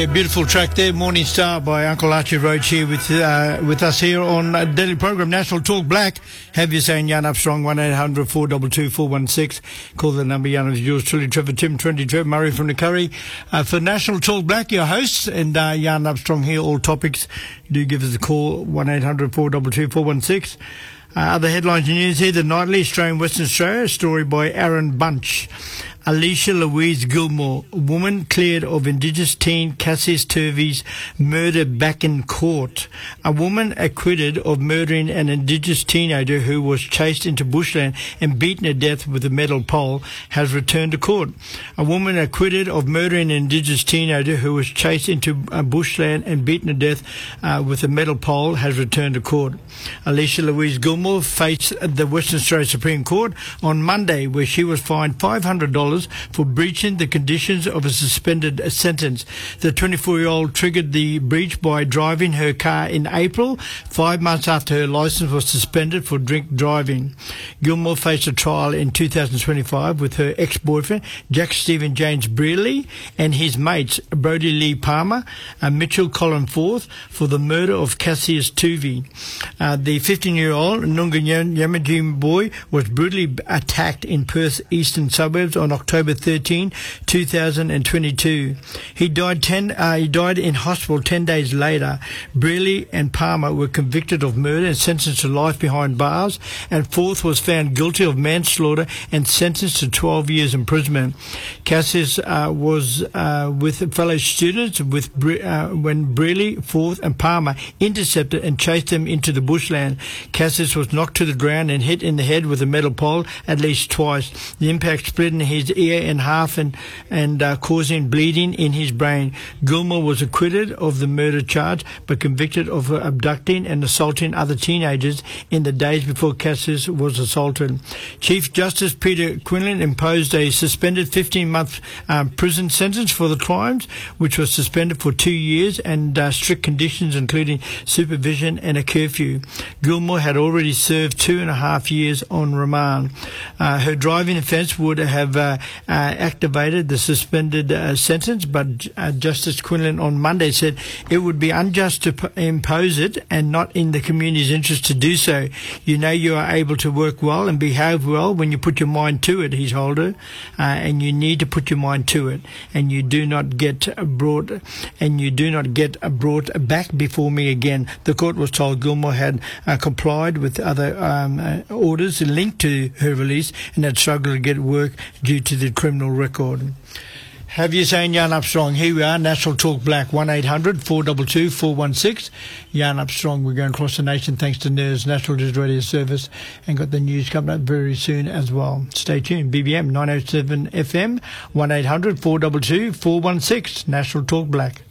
A beautiful track there, Morning Star by Uncle Archie Roach here with us here on daily program National Talk Black. Have you saying Jan Armstrong 1-800-422-416. Call the number. Jan is yours truly, Trevor Tim 22 Murray from the Curry. For National Talk Black, your hosts, and Jan Armstrong here. All topics. Do give us a call 1-800-422-416. Other headlines and news here. The Nightly Australian Western Australia, a story by Aaron Bunch. Alicia Louise Gilmore, woman cleared of Indigenous teen Cassius Turvey's murder back in court. A woman acquitted of murdering an Indigenous teenager who was chased into bushland and beaten to death with a metal pole has returned to court. A woman acquitted of murdering an Indigenous teenager who was chased into bushland and beaten to death with a metal pole has returned to court. Alicia Louise Gilmore faced the Western Australia Supreme Court on Monday, where she was fined $500 for breaching the conditions of a suspended sentence. The 24-year-old triggered the breach by driving her car in April, 5 months after her licence was suspended for drink driving. Gilmore faced a trial in 2025 with her ex-boyfriend, Jack Stephen James Brearley, and his mates, Brodie Lee Palmer and Mitchell Colin Forth, for the murder of Cassius Turvey. The 15-year-old Noongar Yamatji boy was brutally attacked in Perth's eastern suburbs on October 13, 2022. He died in hospital 10 days later. Brearley and Palmer were convicted of murder and sentenced to life behind bars, and Forth was found guilty of manslaughter and sentenced to 12 years imprisonment. Cassius was with fellow students when Brearley, Forth and Palmer intercepted and chased them into the bushland. Cassius was knocked to the ground and hit in the head with a metal pole at least twice. The impact split his ear in half and causing bleeding in his brain. Gilmore was acquitted of the murder charge but convicted of abducting and assaulting other teenagers in the days before Cassius was assaulted. Chief Justice Peter Quinlan imposed a suspended 15-month prison sentence for the crimes, which was suspended for 2 years and strict conditions including supervision and a curfew. Gilmore had already served 2.5 years on remand. Her driving offence would have activated the suspended sentence, but Justice Quinlan on Monday said it would be unjust to impose it and not in the community's interest to do so. You know you are able to work well and behave well when you put your mind to it, he told her, and you need to put your mind to it, and you do not get brought back before me again. The court was told Gilmore had complied with other orders linked to her release and had struggled to get work due to the criminal record. Have you saying Jan Armstrong? Here we are, National Talk Black, 1-800-422-416. Jan Armstrong, we're going across the nation thanks to NIRS, National News Radio Service, and got the news coming up very soon as well. Stay tuned. BBM 907 FM, 1-800-422-416, National Talk Black.